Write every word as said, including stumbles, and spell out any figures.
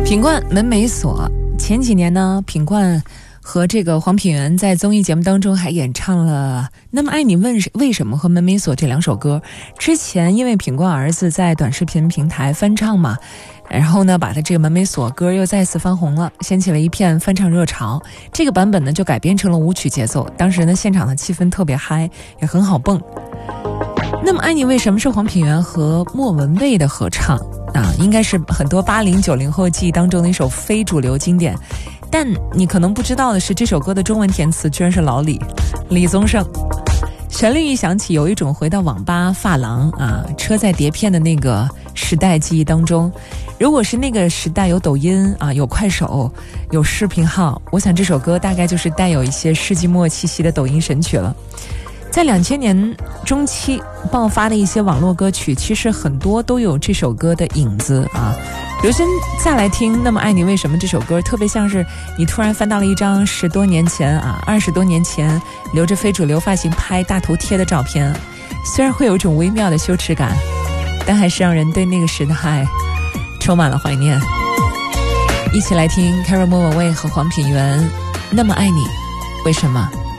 品冠门没锁。前几年呢，品冠和这个黄品源在综艺节目当中还演唱了《那么爱你问为什么》和《门没锁》这两首歌。之前因为品冠儿子在短视频平台翻唱嘛，然后呢把他这个《门没锁》歌又再次翻红了，掀起了一片翻唱热潮。这个版本呢就改编成了舞曲节奏，当时呢现场的气氛特别嗨，也很好蹦。那么爱你为什么是黄品源和莫文蔚的合唱啊，应该是很多八零九零后记忆当中的一首非主流经典。但你可能不知道的是，这首歌的中文填词居然是老李李宗盛。旋律一响起，有一种回到网吧发廊啊，车载碟片的那个时代记忆当中。如果是那个时代有抖音啊，有快手，有视频号，我想这首歌大概就是带有一些世纪末气息的抖音神曲了。在两千年中期爆发的一些网络歌曲，其实很多都有这首歌的影子啊。刘轩再来听《那么爱你为什么》这首歌，特别像是你突然翻到了一张十多年前啊，二十多年前留着非主流发型拍大头贴的照片，虽然会有一种微妙的羞耻感，但还是让人对那个时代充满了怀念。一起来听 Carol 莫文蔚和黄品源《那么爱你为什么》。